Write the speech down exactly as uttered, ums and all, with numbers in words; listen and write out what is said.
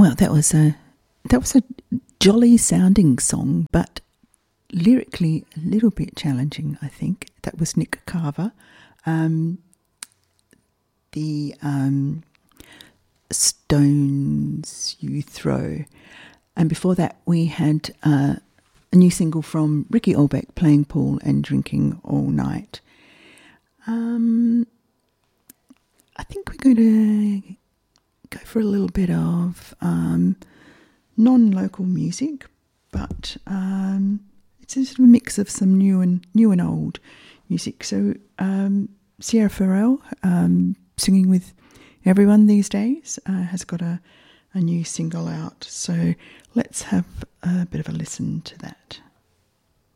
Well, that was a that was a jolly sounding song, but lyrically a little bit challenging, I think. That was Nick Carver. Um, the um, Stones You Throw. And before that, we had uh, a new single from Ricky Olbeck, Playing Pool and Drinking All Night. Um, I think we're going to go for a little bit of um, non-local music, but um, it's a sort of mix of some new and new and old music. So um, Sierra Farrell, um, singing with everyone these days, uh, has got a, a new single out. So let's have a bit of a listen to that.